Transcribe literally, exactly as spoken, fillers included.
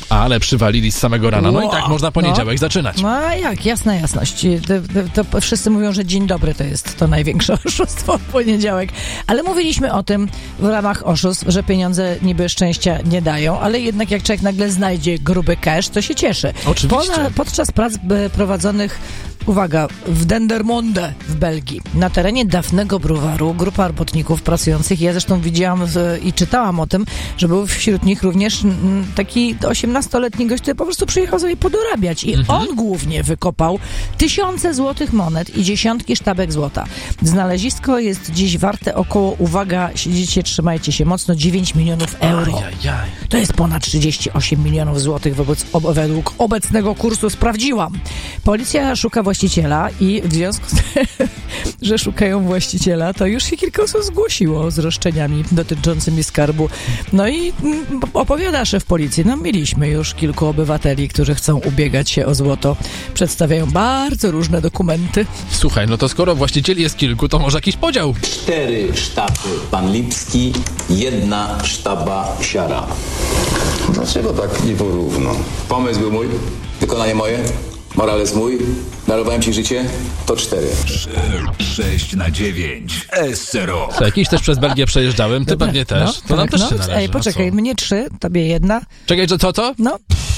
Ale przywalili z samego rana. No Wow. i tak można poniedziałek no. zaczynać. No a jak, jasna jasność. To, to, to wszyscy mówią, że dzień dobry to jest to największe oszustwo w poniedziałek. Ale mówiliśmy o tym w ramach oszustw, że pieniądze niby szczęścia nie dają, ale jednak jak człowiek nagle znajdzie gruby cash, to się cieszy. Oczywiście. Pona, podczas prac e, prowadzonych, uwaga, w Dendermonde w Belgii, na terenie dawnego browaru, grupa robotników pracujących, ja zresztą widziałam w, i czytałam o tym, że był wśród nich również m, taki osiemnastoletni gość, który po prostu przyjechał sobie podorabiać i Mhm. on głównie wykopał tysiące złotych monet i dziesiątki sztabek złota. Znalezisko jest dziś warte około, uwaga, siedzicie, trzymajcie się mocno, dziewięć milionów euro. Ajajaj. To jest ponad trzydzieści osiem milionów złotych wobec, ob, według obecnego kursu. Sprawdziłam. Policja szuka właściciela i w związku z tym, że szukają właściciela, to już się kilka osób zgłosiło z roszczeniami dotyczącymi skarbu. No i mm, opowiada szef policji, no mieliśmy już kilku obywateli, którzy chcą ubiegać się o złoto. Przedstawiają bardzo różne dokumenty. Słuchaj, no to skoro właścicieli jest kilku, to może jakiś podział. Cztery sztaby pan Lipski, jedna sztaba siara. Dlaczego tak nie porówno? Pomysł był mój, wykonanie moje, morales mój, darowałem ci życie, to cztery. sześć na dziewięć. Essero. Co, jakiś też przez Belgię przejeżdżałem, ty pewnie też. No, to nam tak, też no. się należy. Ej, no poczekaj, co? mnie trzy, tobie jedna. Czekaj, że co, co? No,